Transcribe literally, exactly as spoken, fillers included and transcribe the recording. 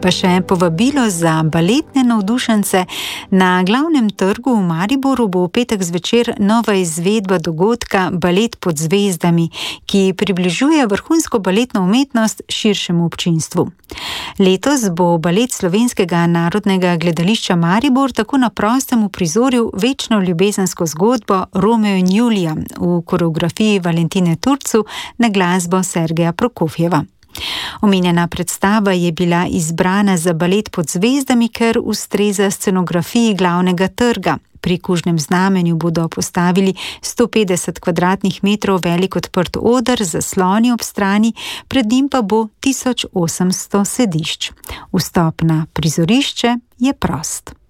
Pa še povabilo za baletne navdušence. Na glavnem trgu v Mariboru bo v petek zvečer nova izvedba dogodka Balet pod zvezdami, ki približuje vrhunsko baletno umetnost širšemu občinstvu. Letos bo balet Slovenskega narodnega gledališča Maribor tako na prostem uprizoril večno ljubezensko zgodbo Romeo in Julija v koreografiji Valentine Turcu na glasbo Sergeja Prokofjeva. Omenjena predstava je bila izbrana za Balet pod zvezdami, ker ustreza scenografiji glavnega trga. Pri Kužnem znamenju bodo postavili sto petdeset kvadratnih metrov velik odprt oder z zasloni ob strani, pred njim pa bo tisoč osemsto sedišč. Vstop na prizorišče je prost.